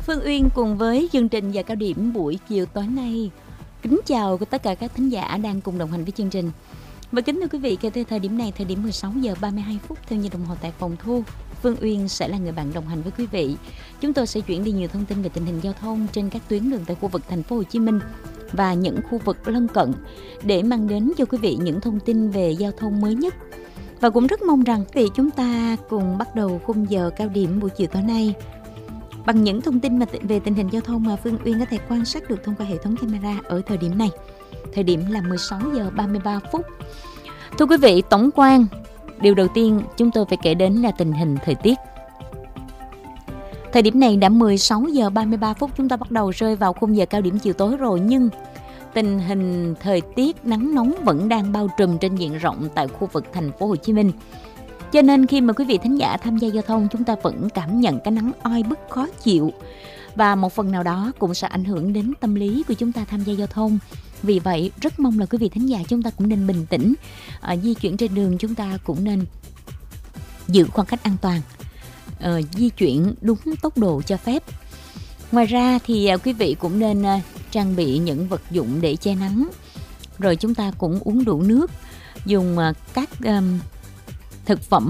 Phương Uyên cùng với chương trình Giờ Cao Điểm buổi chiều tối nay kính chào tất cả các thính giả đang cùng đồng hành với chương trình. Và kính thưa quý vị, kể từ thời điểm này, thời điểm 16 giờ 32 phút theo như đồng hồ tại phòng thu, Phương Uyên sẽ là người bạn đồng hành với quý vị. Chúng tôi sẽ chuyển đi nhiều thông tin về tình hình giao thông trên các tuyến đường tại khu vực thành phố Hồ Chí Minh và những khu vực lân cận để mang đến cho quý vị những thông tin về giao thông mới nhất. Và cũng rất mong rằng quý vị chúng ta cùng bắt đầu khung giờ cao điểm buổi chiều tối nay bằng những thông tin về tình hình giao thông mà Phương Uyên có thể quan sát được thông qua hệ thống camera ở thời điểm này. Thời điểm là 16 giờ 33 phút. Thưa quý vị, tổng quan, điều đầu tiên chúng tôi phải kể đến là tình hình thời tiết. Thời điểm này đã 16 giờ 33 phút, chúng ta bắt đầu rơi vào khung giờ cao điểm chiều tối rồi, nhưng tình hình thời tiết nắng nóng vẫn đang bao trùm trên diện rộng tại khu vực thành phố Hồ Chí Minh. Cho nên khi mà quý vị thính giả tham gia giao thông, chúng ta vẫn cảm nhận cái nắng oi bức khó chịu và một phần nào đó cũng sẽ ảnh hưởng đến tâm lý của chúng ta tham gia giao thông. Vì vậy rất mong là quý vị thính giả chúng ta cũng nên bình tĩnh, di chuyển trên đường chúng ta cũng nên giữ khoảng cách an toàn, di chuyển đúng tốc độ cho phép. Ngoài ra thì quý vị cũng nên trang bị những vật dụng để che nắng, rồi chúng ta cũng uống đủ nước, dùng các thực phẩm